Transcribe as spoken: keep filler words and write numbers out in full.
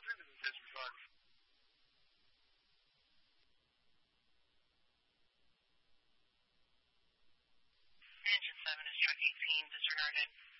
seven and disregard. Engine seven is truck eighteen, disregarded.